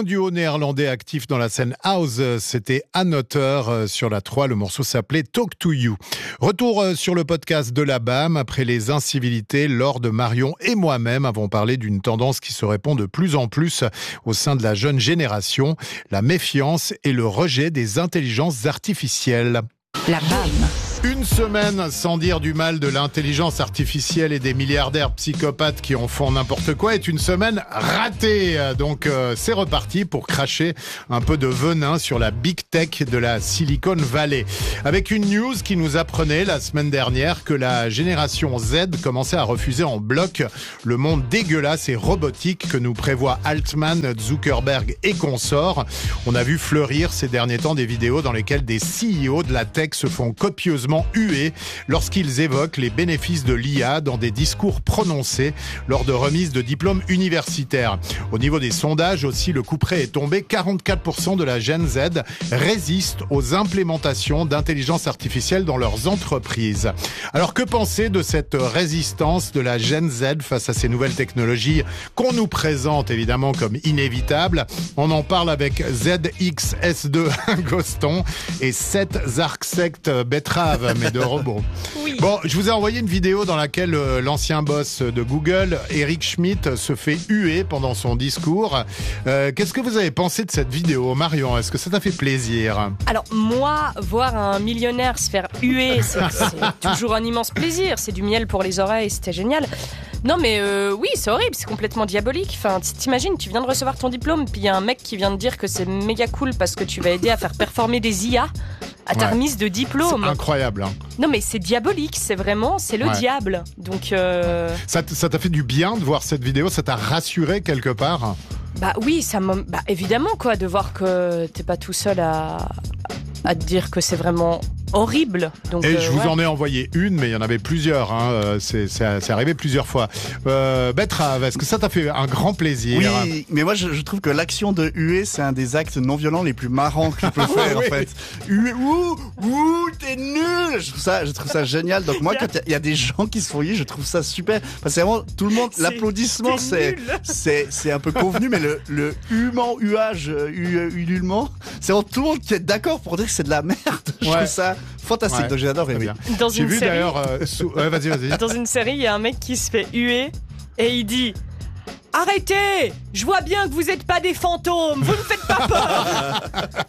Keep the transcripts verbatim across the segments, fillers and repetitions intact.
Un duo néerlandais actif dans la scène house, c'était Annoteur sur la trois. Le morceau s'appelait Talk to You. Retour sur le podcast de la B A M. Après les incivilités, Lord, Marion et moi-même avons parlé d'une tendance qui se répand de plus en plus au sein de la jeune génération, la méfiance et le rejet des intelligences artificielles. La B A M. Une semaine sans dire du mal de l'intelligence artificielle et des milliardaires psychopathes qui en font n'importe quoi est une semaine ratée. Donc euh, c'est reparti pour cracher un peu de venin sur la big tech de la Silicon Valley. Avec une news qui nous apprenait la semaine dernière que la génération Z commençait à refuser en bloc le monde dégueulasse et robotique que nous prévoient Altman, Zuckerberg et consorts. On a vu fleurir ces derniers temps des vidéos dans lesquelles des C E O de la tech se font copieusement hués lorsqu'ils évoquent les bénéfices de l'I A dans des discours prononcés lors de remises de diplômes universitaires. Au niveau des sondages aussi, le couperet est tombé. quarante-quatre pour cent de la Gen Z résistent aux implémentations d'intelligence artificielle dans leurs entreprises. Alors que penser de cette résistance de la Gen Z face à ces nouvelles technologies qu'on nous présente évidemment comme inévitables? On en parle avec Z X S deux Goston et Seth Zarksect Betrave, mais de robots. Oui. Bon, je vous ai envoyé une vidéo dans laquelle euh, l'ancien boss de Google, Eric Schmidt, se fait huer pendant son discours. Euh, qu'est-ce que vous avez pensé de cette vidéo, Marion? Est-ce que ça t'a fait plaisir? Alors moi, voir un millionnaire se faire huer, c'est, c'est toujours un immense plaisir. C'est du miel pour les oreilles, c'était génial. Non mais euh, oui, c'est horrible, c'est complètement diabolique. Enfin, t'imagines, tu viens de recevoir ton diplôme, puis il y a un mec qui vient de dire que c'est méga cool parce que tu vas aider à faire performer des I A à ta ouais. remise de diplôme. C'est incroyable. Hein. Non mais c'est diabolique, c'est vraiment, c'est le ouais. diable. Donc euh... ça, ça t'a fait du bien de voir cette vidéo, ça t'a rassuré quelque part? Bah oui, ça m'a, bah évidemment quoi, de voir que t'es pas tout seul à, à te dire que c'est vraiment horrible. Donc, et euh, je vous ouais. en ai envoyé une, mais il y en avait plusieurs. Hein. C'est, c'est, c'est arrivé plusieurs fois. Euh, Betrave, est-ce que ça t'a fait un grand plaisir? Oui, mais moi je, je trouve que l'action de huer, c'est un des actes non violents les plus marrants que tu peux faire oui. en fait. Huer, ouh, ouh, t'es nul. Je trouve ça, je trouve ça génial. Donc moi, quand il y, y a des gens qui se font huer, je trouve ça super. Parce que vraiment, tout le monde, c'est, l'applaudissement, c'est, c'est, c'est un peu convenu, mais le, le huement, huage, ululement, c'est vraiment tout le monde qui est d'accord pour dire que c'est de la merde. Je ouais. trouve ça fantastique, ouais, donc j'adore. Oui. Dans J'ai une vu série, d'ailleurs. Euh, sous... ouais, vas-y, vas-y. Dans une série, il y a un mec qui se fait huer et il dit: arrêtez! Je vois bien que vous n'êtes pas des fantômes, vous ne faites pas peur!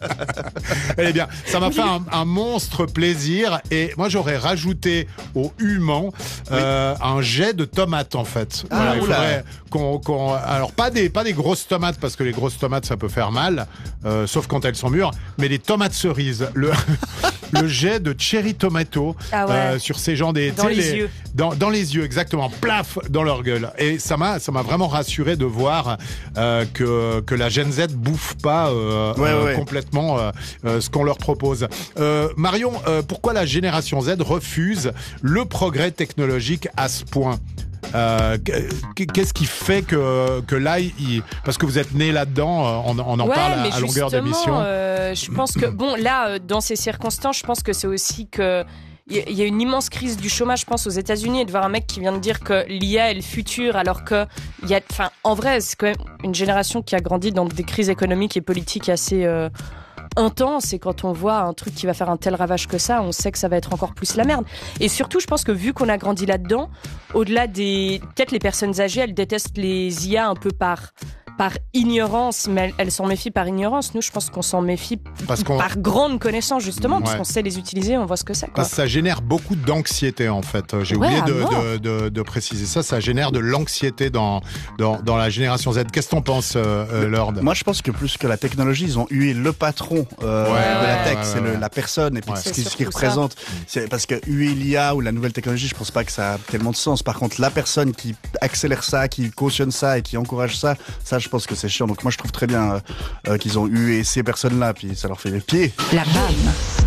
Eh bien, ça m'a fait un, un monstre plaisir et moi j'aurais rajouté au human euh, oui. un jet de tomates en fait. Ah, voilà, il faudrait qu'on, qu'on, alors pas des, pas des grosses tomates parce que les grosses tomates ça peut faire mal, euh, sauf quand elles sont mûres, mais les tomates cerises. Le, le jet de cherry tomato ah ouais. euh, sur ces gens des... Dans les, les yeux. Dans, dans les yeux, exactement. Plaf dans leur gueule. Et ça m'a, ça m'a vraiment rassuré de voir euh, que, que la Gen Z bouffe pas euh, ouais, euh, ouais. complètement euh, euh, ce qu'on leur propose. Euh, Marion, euh, pourquoi la génération Z refuse le progrès technologique à ce point? Euh, qu'est-ce qui fait que, que là, il, parce que vous êtes né là-dedans, on, on en ouais, parle à, à longueur d'émission. Euh, je pense que, bon, là, dans ces circonstances, je pense que c'est aussi que il y a une immense crise du chômage, je pense, aux États-Unis, et de voir un mec qui vient de dire que l'I A est le futur, alors que il y a, enfin, en vrai, c'est quand même une génération qui a grandi dans des crises économiques et politiques assez euh, intenses, et quand on voit un truc qui va faire un tel ravage que ça, on sait que ça va être encore plus la merde. Et surtout, je pense que vu qu'on a grandi là-dedans, au-delà des, peut-être les personnes âgées, elles détestent les I A un peu par par ignorance, mais elles, elles s'en méfient par ignorance. Nous, je pense qu'on s'en méfie parce qu'on... par grande connaissance, justement, ouais. parce qu'on sait les utiliser, on voit ce que c'est. Quoi. Parce que ça génère beaucoup d'anxiété, en fait. J'ai ouais, oublié de, de, de, de préciser ça. Ça génère de l'anxiété dans, dans, dans la génération Z. Qu'est-ce que t'en penses, euh, Lord? Moi, je pense que plus que la technologie, ils ont hué le patron euh, ouais, de la tech. Ouais, c'est ouais, le, la personne et puis ouais. ce qu'il qu représente. C'est parce que huer l'I A ou la nouvelle technologie, je pense pas que ça a tellement de sens. Par contre, la personne qui accélère ça, qui cautionne ça et qui encourage ça, ça, je pense que c'est chiant. Donc moi, je trouve très bien euh, euh, qu'ils ont hué ces personnes-là, puis ça leur fait les pieds. La B A M.